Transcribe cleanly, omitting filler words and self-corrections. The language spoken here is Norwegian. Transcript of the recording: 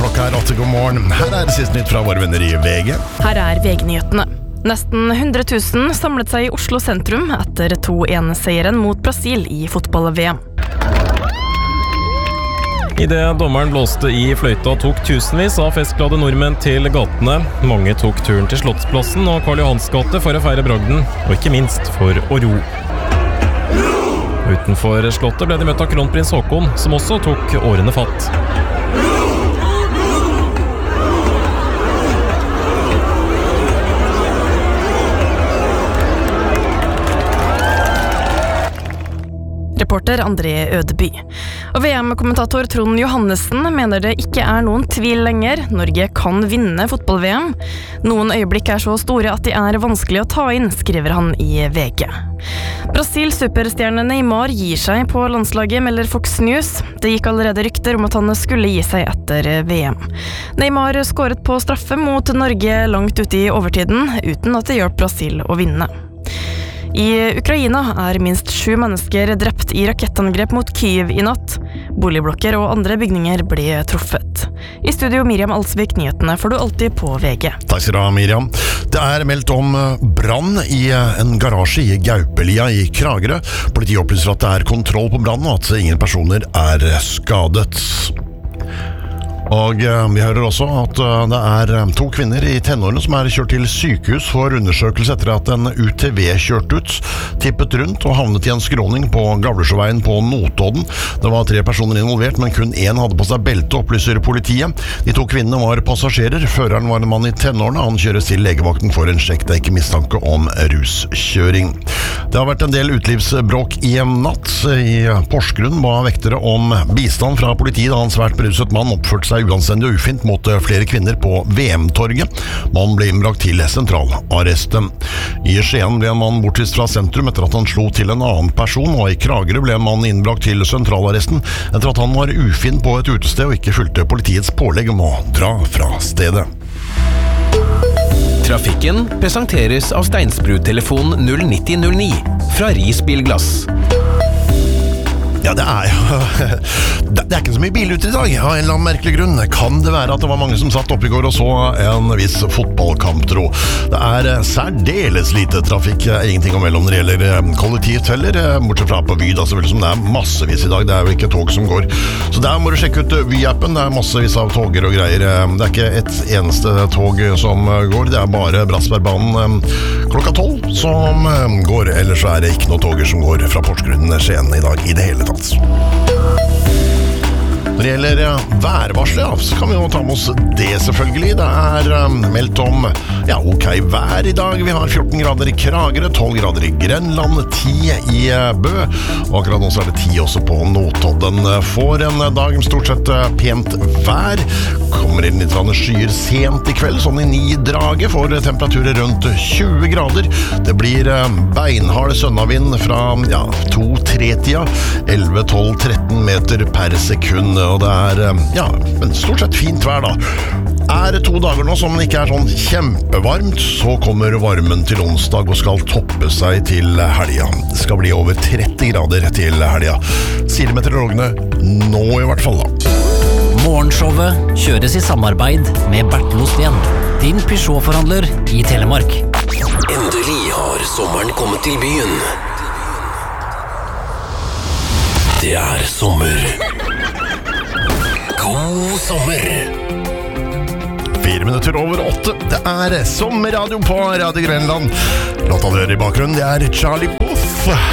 klokka 8, god morgen. Her siste nytt fra våre venner i VG. Her VG-nyhetene. Nesten 100 000 samlet seg i Oslo sentrum etter 2-1-seieren mot Brasil i fotball-VM. I det dommeren blåste i fløyta tok tusenvis av festglade nordmenn til gatene. Mange tok turen til Slottsplassen og Karl Johans gate for å feire bragden, og ikke minst for å ro. Utenfor slottet ble de møtt av kronprins Håkon, som også tok årene fatt. Reporter André Ødeby. Og VM-kommentator Trond Johannessen mener det ikke noen tvil lenger. Norge kan vinne fotball-VM. Noen øyeblikk så store at de vanskelig å ta inn, skriver han i VG. Brasil-superstjerne Neymar gir seg på landslaget, melder Fox News. Det gikk allerede rykter om at han skulle gi seg etter VM. Neymar skåret på straffe mot Norge langt ute i overtiden, uten at det hjalp Brasil å vinne. I Ukraina minst 7 mennesker drept i rakettangrep mot Kyiv i natt. Boligblokker og andre bygninger ble truffet. I studio Miriam Alsvik, nyhetene får du alltid på VG. Takk skal du ha, Miriam. Det meldt om brann i en garasje i Gaupelia i Kragerø. Politiet opplyser at det kontroll på brannen og at ingen personer skadet. Og vi hører også at det 2 kvinner i tenårene som kjørt til sykehus for undersøkelse etter at en UTV kjørte ut, tippet rundt og havnet i en skråning på Gavlesjøveien på Notodden. Det var 3 personer involvert, men kun 1 hadde på seg belte, opplyser politiet. De 2 kvinnene var passasjerer. Føreren var en mann i tenårene. Han kjøres til legevakten for en sjekk. Det ikke mistanke om ruskjøring. Det har vært en del utelivsbråk i natt. I Porsgrunn ba vektere om bistand fra politiet da en svært beruset mann oppførte seg uanstendig og ufint mot flere kvinner på VM-torget. Mannen ble innbrakt til sentralarresten. I Skien ble en mann bortvist fra sentrum etter at han slo til en annen person, og i Kragerø ble en mann innbrakt til sentralarresten etter at han var ufin på et utested og ikke fulgte politiets pålegg om å dra fra stedet. Trafikken presenteres av Steinsbrud-telefon 09009 fra Ris Bilglass. Ja, det det ikke så mye bil ute i dag, av en eller annen merkelig grunn. Kan det være at det var mange som satt oppe i går og så en viss fotballkamp, tro? Det særdeles lite trafikk, ingenting å melde om når det gjelder kollektivt heller, bortsett fra på Vy, da, selvfølgelig som det massevis i dag. Det jo ikke tog som går. Så der må du sjekke ut Vy-appen, det massevis av toger og greier. Det ikke et eneste tog som går, det bare Bratsbergbanen klokka 12 som går, ellers det ikke noen toger som går fra Porsgrunn Skien i dag i det hele tatt. Når det gjelder værvarslet, så kan vi jo ta med oss det selvfølgelig. Det meldt om ok vær i dag. Vi har 14 grader i Kragerø, 12 grader i Grenland, 10 i Bø, og akkurat nå så det 10 også på Notodden. For en dag med stort sett pent vær. Kommer inn litt skyer sent i kveld, sånn i 9-draget, for temperaturer rundt 20 grader. Det blir beinhard sønnavind fra 2-3-tida, 11-12-13 meter per sekund. Og det men stort sett fint vær da. Det 2 dager nå som det ikke sånn kjempevarmt, så kommer varmen til onsdag og skal toppe seg til helga. Det skal bli over 30 grader til helga. Sier meteorologene nå i hvert fall da. Morgenshowet kjøres i samarbeid med Bertel Osten, din Peugeot-forhandler i Telemark. Endelig har sommeren kommet til byen. Det sommer. God sommer. 4 minutter over 8. Det sommerradio på Radio Grenland. Låta du hører i bakgrunnen, det Charlie Puth.